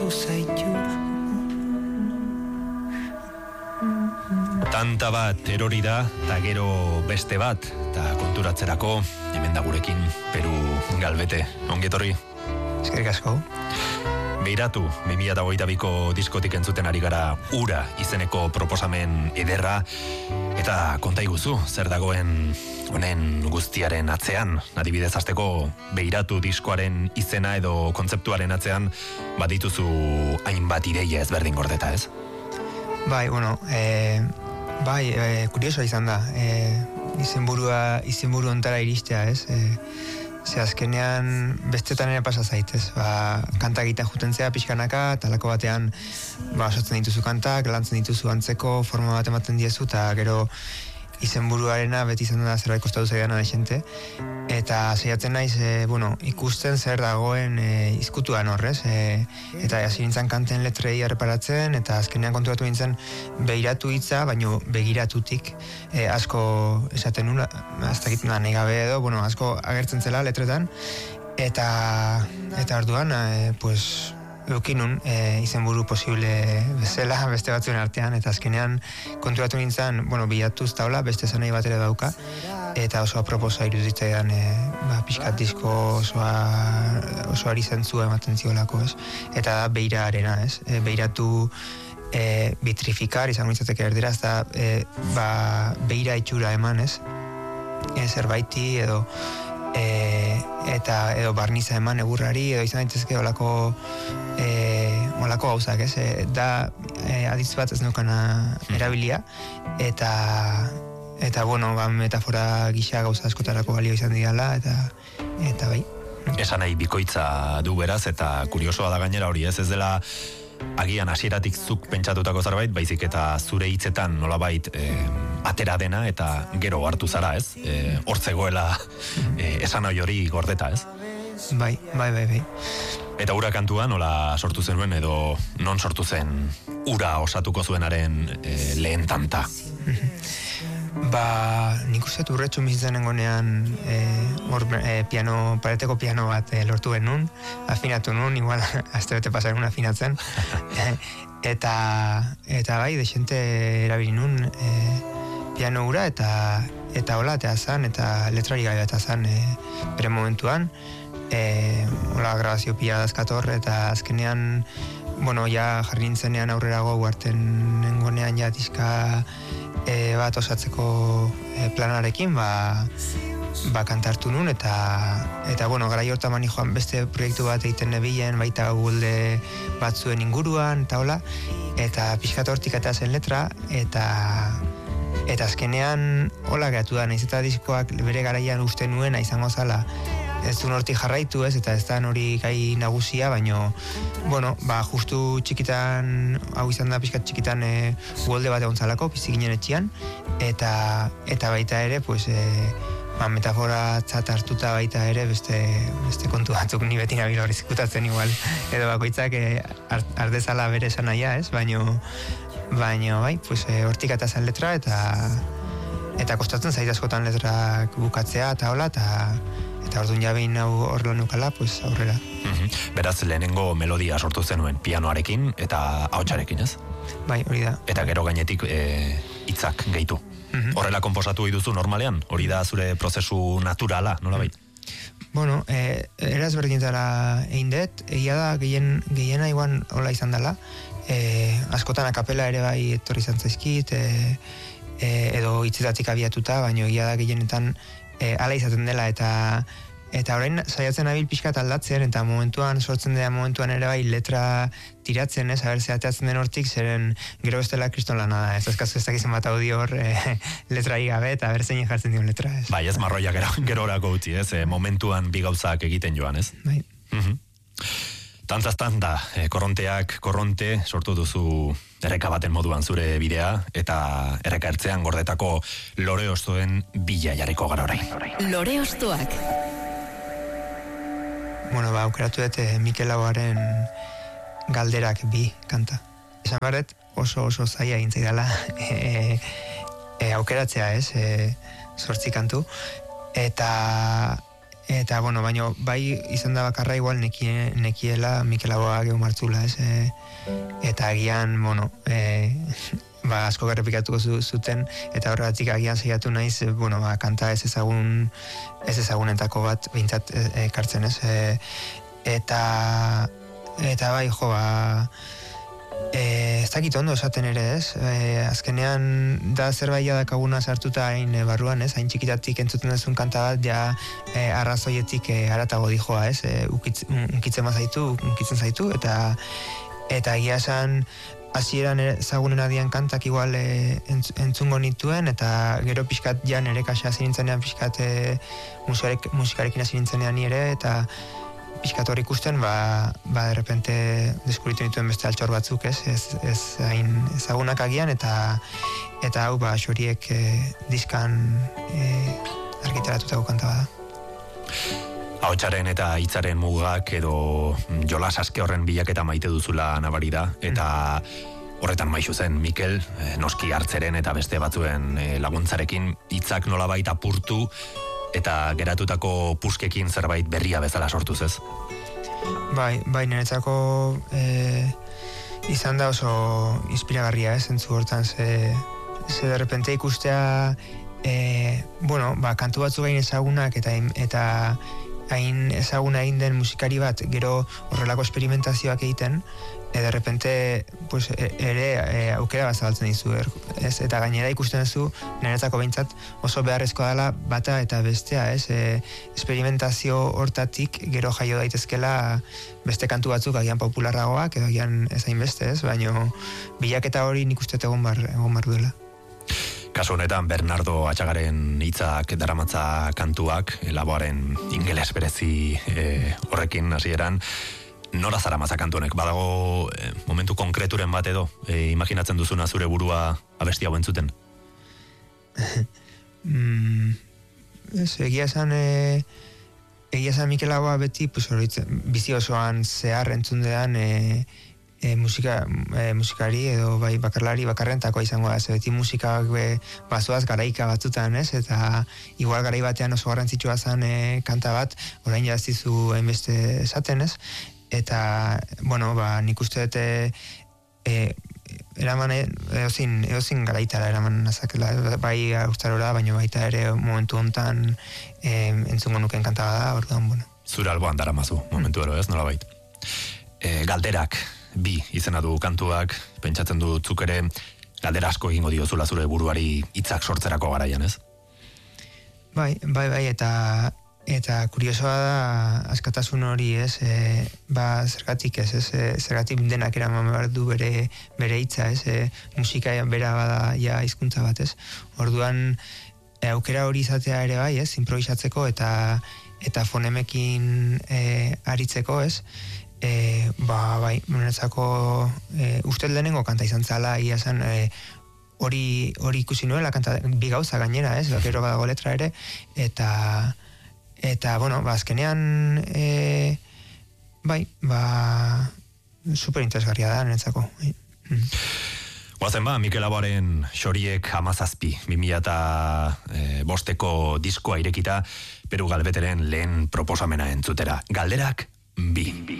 hartu zaitu. Tanta bat erori da, eta gero beste bat, eta konturatzerako, hemen da gurekin, Peru Galbete. Ongetorri? Eskerrik asko. Beiratu, 2022ko diskotik entzuten ari gara Ura izeneko proposamen ederra, eta konta iguzu, zer dagoen honen guztiaren atzean, adibidez hasteko Beiratu diskoaren izena edo kontzeptuaren atzean, badituzu hainbat ideia ezberdin gordeta, ez? Bai, bueno, kuriosoa izan da, izenburu ontara iristea, ez? Ze azkenean bestetan ere pasa zaitez, kanta egiten juten zea pixkanaka, talako batean osatzen dituzu kantak, lantzen dituzu antzeko, forma bat ematen diezu, eta gero izenburuarena beti izan da zerbait kostatu zaidan adexente, eta saiatzen naiz, ikusten zer dagoen izkutuan horrez, eta hasi nintzen kanten letrei erreparatzen, eta azkenean konturatu nintzen Beiratu hitza, baino begiratutik asko esaten nula, aztakit nahi gabe edo, asko agertzen zela letretan, eta orduan, eukinun izenburu posible bezala beste batzuen artean, eta azkenean konturatu nintzen, bilatuz taula, beste zanai bat ere dauka, eta oso aproposa iruditzaidan pixkat disko osoari zentzua ematen ziolako, ez? Eta da Beiraarena, ez? Beiratu vitrifikar, izango nintzateke erdera, ez da beira itxura eman, ez? Zerbaiti edo edo barniza eman egurrari, edo izan daitezke olako gauzak, ez? Da aditz bat ez nukana erabilia, eta metafora gisa gauza askotarako balio izan didala, eta bai. Esan nahi bikoitza du beraz, eta kuriosoa da gainera hori, ez dela agian hasieratik zuk pentsatutako zerbait, baizik eta zure hitzetan nolabait atera dena, eta gero hartu zara, ez? Hortzegoela esan hori gordeta, ez? Bai. Eta Ura kantua nola sortu zenuen, edo non sortu zen Ura osatuko zuenaren lehen tanta? Nik uste urretxu bizitzen nengonean pareteko piano bat lortu genuen, afinatu nuen, igual astebete pasaren afinatzen, eta bai, desente erabili nuen piano Ura, eta hola, eta zan, eta letrari gai eta zan bere momentuan, hola grabazio pila dazkator, eta azkenean, ja jarri nintzenean aurrerago guarten nengonean ja diska bat osatzeko planarekin, kantartu nun, eta garai hortan mani joan beste proiektu bat egiten nebilen, baita Google batzuen inguruan, eta hola, eta pixkat hortik eta zen letra, eta azkenean hola geratu da, nahiz eta diskoak bere garaian uste nuena izango zala, ez du hortik jarraitu, ez, eta ez da hori gai nagusia, baino, justu txikitan, hau izan da pixkat txikitan Google bat egon zalako, bizi ginen etxian, eta baita ere, metafora txat hartuta baita ere, beste kontu batzuk ni beti nabil hori zikutatzen igual, edo bakoitzak ardezala bere esan nahia, ez, baino bai, hortik eta zen letra, eta kostatzen zait askotan letrak bukatzea, eta hola, eta orduan jabein hau horrela nukala, aurrera. Beraz, lehenengo melodia sortu zenuen pianoarekin eta ahotsarekin, ez? Bai, hori da. Eta gero gainetik hitzak gehitu. Horrela konposatu duzu normalean? Hori da zure prozesu naturala, nola bai? Eraz berdinetara egin dut, egia da gehiena iguan hola izan dela, askotan akapela ere bai etorri izan zaizkit, edo hitzetatik abiatuta, baina egia da gehienetan ala izaten dela, eta orain saiatzen nabil pixkat aldatzen, eta sortzen dela momentuan ere bai letra tiratzen, ez, haber zehateatzen den hortik, zeren gero bestela kriston lana da, ez azkazu ez dakizen bat audio hor letra gabe, eta haber zein jartzen dion letra, ez. Bai, ez marroia gero orako utzi, ez, momentuan bi gauzak egiten joan, ez. Bai. Tantaz-tanta, korronte sortu duzu erreka baten moduan zure bidea, eta erreka ertzean gordetako Lore Ostoen bila jarriko gara orain. Lore Ostoak. Aukeratu dut Mikel Lauaren Galderak bi kanta. Esan barret oso zaila egin zaidala aukeratzea, ez, 8 kantu, eta Eta, bueno, baina bai izan da bakarra igual nekiela Mikel Laboa gehu martzula, ez? Eta agian, bueno, asko garrepikatuko zuten, eta horregatik agian saiatu naiz, bueno, kanta ez ezagunetako bat behintzat ekartzen, ez? Eta bai, jo, ez dakit ondo esaten ere, ez? Azkenean da zerbaia dakaguna sartuta hain barruan, ez? Hain txikitatik entzuten duzun kanta bat, ja arrazoietik haratago dijoa, ez? Unkitzen zaitu, eta egia esan hasieran ezagunen adian kantak igual entzungo nituen, eta gero pixkat ja nere kaxa hasi nintzenean, pixkat musikarekin hasi nintzenean nire, eta pixkat hori ikusten, derrepente deskubritu nituen beste altxor batzuk, ez hain ezagunak agian, eta hau, xoriek diskan argitaratutako kanta bada. Ahotsaren eta hitzaren mugak edo jolas aske horren bilaketa maite duzula nabari da, eta horretan maizu zen Mikel, noski hartzeren eta beste batzuen laguntzarekin hitzak nolabait apurtu, eta geratutako puskekin zerbait berria bezala sortuz, ez? Bai, niretzako izan da oso inspiragarria, ez, zentzu hortan, ze derrepente ikustea, kantu batzu gain ezagunak eta hain ezaguna egin den musikari bat, gero horrelako esperimentazioak egiten, derrepente ere aukera bat zabaltzen dizu, ez? Eta gainera ikusten duzu, niretzako behintzat oso beharrezkoa dela bata eta bestea, ez? Esperimentazio hortatik gero jaio daitezkela beste kantu batzuk agian popularragoak, edo agian ezain beste, ez? Baina bilaketa hori nik uste egon bar duela. Kasu honetan, Bernardo Atxagaren hitzak daramatza kantuak, Laboaren ingeles berezi horrekin hasieran, nora zaramatza kantu honek? Badago momentu konkreturen bat edo, imaginatzen duzuna zure burua abesti hau entzuten? Egia esan Mikel Laboa beti, bizi osoan zehar entzundean musikari edo bai bakarrentakoa izango da, beti musikak bazoaz garaika batzutan, ez? Eta igual garai batean oso garrantzitsua zen kanta bat, orain jaztizu hainbeste esaten, ez? Eta, nik uste dut eraman eozin garaitara eraman nazakela, bai austarora, baina baita ere momentu hontan entzungo nuken kanta da, orduan, Zure alboan daramazu, momentu ero, ez? Nolabait. Galderak, bi izena du kantuak, pentsatzen du zuk ere galdera asko egingo diozula zure buruari hitzak sortzerako garaian, ez? Bai, eta kuriosoa da askatasun hori, ez? Zergatik ez, zergatik denak eraman behar du bere hitza, ez? Musika bera bada ja hizkuntza bat, ez? Orduan aukera hori izatea ere bai, ez? Improvisatzeko eta fonemekin aritzeko, ez? Bai, niretzako uste lehenengo kanta izan zala, ia zen hori ikusi nuela kanta, bi gauza gainera, ez? Gero badago letra ere, eta azkenean super interesgarria da niretzako. Guazen Mikel Laboaren xoriek 17, 2005ko diskoa irekita, Peru Galbeteren lehen proposamena entzutera. Galderak, bi.